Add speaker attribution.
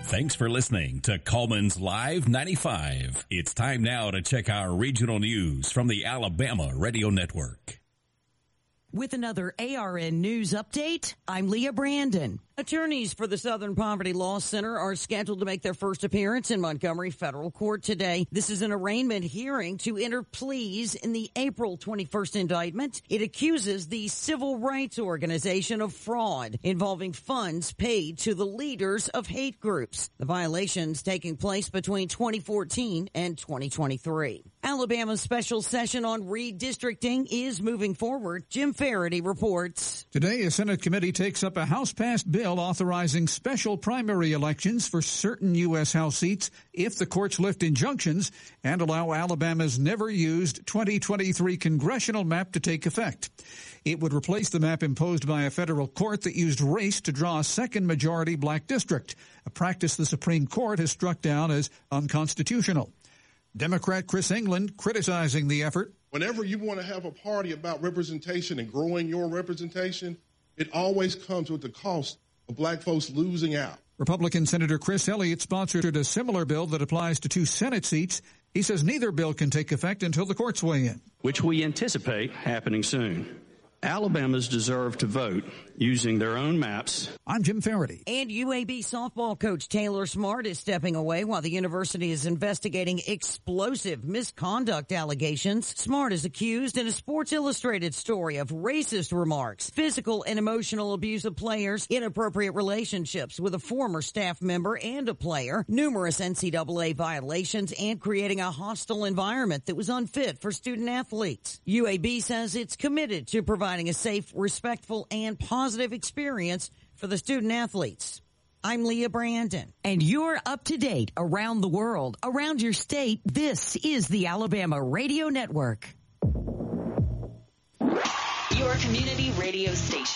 Speaker 1: Thanks for listening to Coleman's Live 95. It's time now to check our regional news from the Alabama Radio Network.
Speaker 2: With another ARN News update, I'm Leah Brandon. Attorneys for the Southern Poverty Law Center are scheduled to make their first appearance in Montgomery Federal Court today. This is an arraignment hearing to enter pleas in the April 21st indictment. It accuses the civil rights organization of fraud involving funds paid to the leaders of hate groups. The violations taking place between 2014 and 2023. Alabama's special session on redistricting is moving forward. Jim Faraday reports.
Speaker 3: Today, a Senate committee takes up a House-passed bill authorizing special primary elections for certain U.S. House seats if the courts lift injunctions and allow Alabama's never-used 2023 congressional map to take effect. It would replace the map imposed by a federal court that used race to draw a second-majority black district, a practice the Supreme Court has struck down as unconstitutional. Democrat Chris England criticizing the effort.
Speaker 4: Whenever you want to have a party about representation and growing your representation, it always comes with the cost of black folks losing out.
Speaker 3: Republican Senator Chris Elliott sponsored a similar bill that applies to 2 Senate seats. He says neither bill can take effect until the courts weigh in.
Speaker 5: Which we anticipate happening soon. Alabamans deserve to vote using their own maps.
Speaker 3: I'm Jim Faraday.
Speaker 2: And UAB softball coach Taylor Smart is stepping away while the university is investigating explosive misconduct allegations. Smart is accused in a Sports Illustrated story of racist remarks, physical and emotional abuse of players, inappropriate relationships with a former staff member and a player, numerous NCAA violations, and creating a hostile environment that was unfit for student athletes. UAB says it's committed to providing a safe, respectful, and positive experience for the student athletes. I'm Leah Brandon. And you're up to date around the world, around your state. This is the Alabama Radio Network.
Speaker 6: Your community radio station.